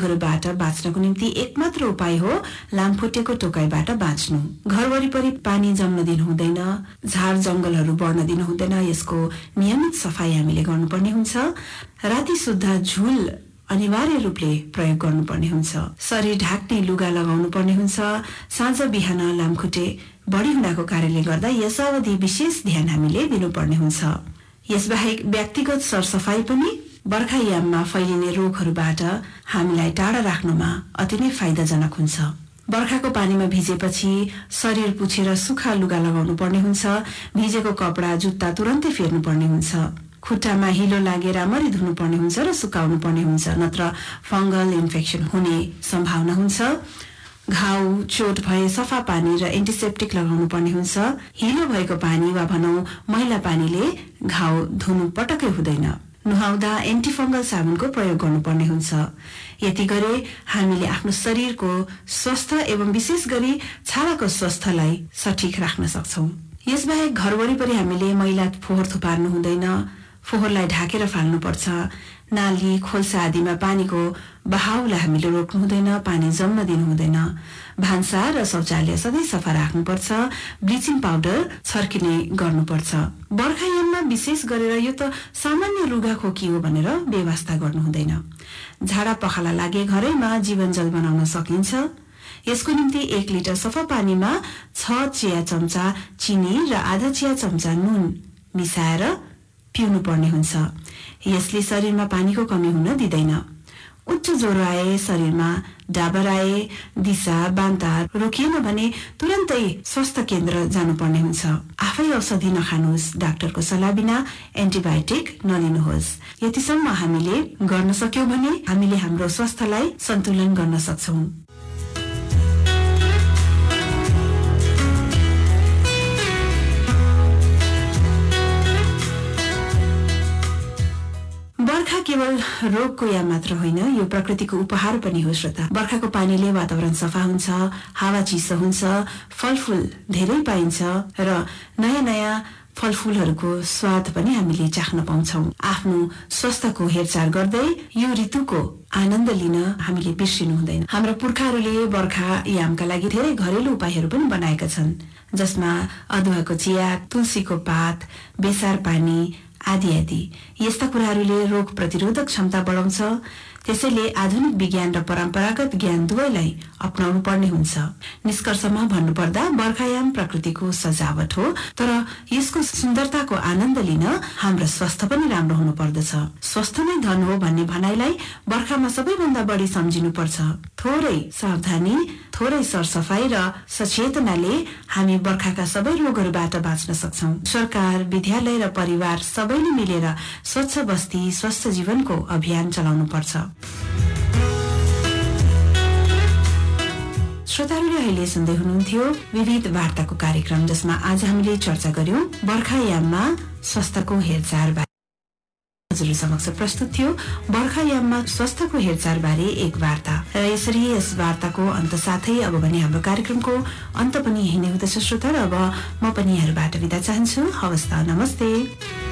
रोगहरूबाट बाँच्नको निम्ति एकमात्र उपाय हो लामखुट्टेको टोकाइबाट बाँच्नु। घर वरिपरि पानी जम्न दिनु हुँदैन, झार जंगलहरू बढ्न दिनु हुँदैन। यसको नियमित सफाई हामीले गर्नुपर्ने हुन्छ। राति सुत्दा झुल अनिवार्य रूपले प्रयोग गर्नुपर्ने हुन्छ। शरीर ढाक्ने लुगा लगाउनु पर्ने हुन्छ। साँझ बिहान लामखुट्टे बढी हुनाको कारणले गर्दा यस अवधि विशेष ध्यान हामीले दिनुपर्ने हुन्छ। यसबाहेक व्यक्तिगत सरसफाई पनि बर्खायाममा फैलिने रोगहरूबाट हामीलाई टाढा राख्नमा अति नै फाइदाजनक हुन्छ। बर्खाको पानीमा भिजेपछि शरीर पुछेर सुक्खा लुगा लगाउनु पर्ने हुन्छ। भिजेको कपडा जुत्ता तुरन्तै फेर्नु पर्ने हुन्छ। खुट्टामा हिलो लागेर राम्ररी धुनु पर्ने हुन्छ र सुकाउनु पर्ने हुन्छ, नत्र फंगल इन्फेक्सन हुने सम्भावना हुन्छ। घाउ चोट भए सफा पानी र एन्टिसेप्टिक लगाउनु पर्ने हुन्छ। हिलो भएको पानी वा भनौं मैला पानीले घाउ धुनु पटक्कै हुँदैन। नुहाउँदा एन्टिफंगल साबुनको प्रयोग गर्नुपर्ने हुन्छ। यति गरे हामीले आफ्नो शरीरको स्वास्थ्य एवं विशेष गरी छालाको स्वास्थ्यलाई सठिक राख्न सक्छौं। यसबाहेक घर वरिपरि हामीले मैला फोहोर थुपार्नु हुँदैन। फोहोरलाई ढाकेर फाल्नुपर्छ। नाली खोल्सा आदिमा पानीको बहावलाई हामीले रोक्नु हुँदैन, पानी जम्न दिनु हुँदैन। भान्सा र शौचालय सधैँ सफा राख्नुपर्छ। ब्लिचिङ पाउडर छर्किने गर्नुपर्छ। बर्खायाममा विशेष गरेर यो त सामान्य रुगा खोकी हो भनेर व्यवस्था गर्नु हुँदैन। झाडा पखाला लागे घरैमा जीवनजल बनाउन सकिन्छ। यसको निम्ति 1 लिटर सफा पानीमा 6 चिया चम्चा चिनी र आधा चिया चम्चा नुन मिसाएर पिउनु पर्ने हुन्छ। यसले शरीरमा पानीको कमी हुन दिँदैन। उच्च ज्वरो आए, शरीरमा डाबर आए, दिशा बान्ता रोकिएन भने तुरन्तै स्वास्थ्य केन्द्र जानुपर्ने हुन्छ। आफै औषधि नखानुहोस्। डाक्टरको सल्लाह बिना एन्टिबायोटिक नलिनुहोस्। यतिसम्म हामीले गर्न सक्यौं भने हामीले हाम्रो स्वास्थ्यलाई सन्तुलन गर्न सक्छौं। बर्खा केवल रोगको याम मात्र होइन, यो प्रकृतिको उपहार पनि हो। श्रोता, बर्खाको पानीले वातावरण सफा हुन्छ, हावा चिसो हुन्छ, फलफूल धेरै पाइन्छ र नयाँ नयाँ फलफूलहरूको स्वाद पनि हामीले चाख्न पाउँछौं। आफ्नो स्वास्थ्यको हेरचाह गर्दै यो ऋतुको आनन्द लिन हामीले बिर्सिनु हुँदैन। हाम्रा पुर्खाहरूले बर्खा यामका लागि धेरै घरेलु उपायहरू पनि बनाएका छन्, जसमा अदुवाको चिया, तुलसीको पात, बेसार पानी आदि आदि। यस्ता कुराहरूले रोग प्रतिरोधक क्षमता बढाउँछ। त्यसैले आधुनिक विज्ञान र परम्परागत ज्ञान दुवैलाई अपनाउनु पर्ने हुन्छ। निष्कर्षमा भन्नुपर्दा बर्खायाम प्रकृतिको सजावट हो, तर यसको सुन्दरताको आनन्द लिन हाम्रो स्वास्थ्य पनि राम्रो हुनु पर्दछ। स्वास्थ्य नै धन हो भन्ने भनाइलाई बर्खामा सबैभन्दा बढी सम्झिनु पर्छ। थोरै सावधानी, थोरै सरसफाई र सचेतनाले हामी बर्खाका सबै रोगहरूबाट बाँच्न सक्छौं। सरकार, विद्यालय र परिवार सबैले मिलेर स्वच्छ बस्ती स्वस्थ जीवनको अभियान चलाउनु पर्छ। श्रोताहरूले अहिले सुन्दै हुनुहुन्थ्यो विविध वार्ताको कार्यक्रम, जसमा आज हामीले चर्चा गर्यौं बर्खायाममा स्वास्थ्यको हेरचाह बारे। हजुर समक्ष प्रस्तुत थियो बर्खायाममा स्वास्थ्यको हेरचाह बारे एक वार्ता। र यसरी यस वार्ताको अन्त साथै अब भने हाम्रो कार्यक्रमको अन्त पनि यही नै हुँदछ। श्रोता, अब म पनि यहाँबाट बिदा चाहन्छु। हवस् त, नमस्ते।